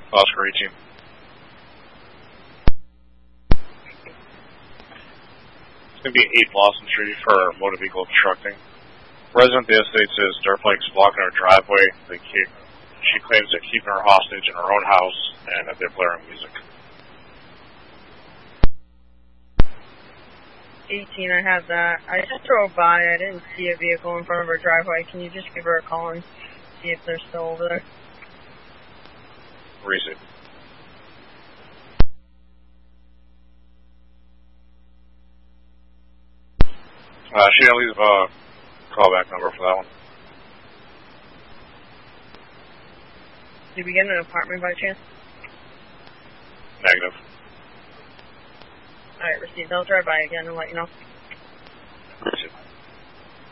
Oscar 18. It's going to be 8 Blossom Street for motor vehicle obstructing. Resident of the estate says dirt bikes blocking her driveway. She claims they're keeping her hostage in her own house and that they're blaring music. 18, I have that. I just drove by. I didn't see a vehicle in front of her driveway. Can you just give her a call and see if they're still over there? Where is it? She gotta leave a callback number for that one. Did we get an apartment by chance? Negative. Alright, received. I'll drive by again and let you know. Received.